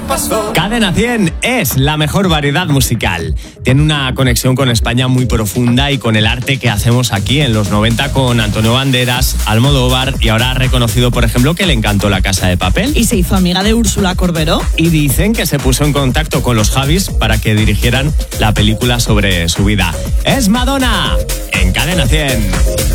pasó. Cadena 100 es la mejor variedad musical. Tiene una conexión con España muy profunda y con el arte que hacemos aquí en los 90 con Antonio Banderas, Almodóvar, y ahora ha reconocido, por ejemplo, que le encantó La Casa de Papel. Y se hizo amiga de Úrsula Corberó. Y dicen que se puso en contacto con los Javis para que dirigieran la película sobre su vida. ¡Es Madonna! En Cadena 100.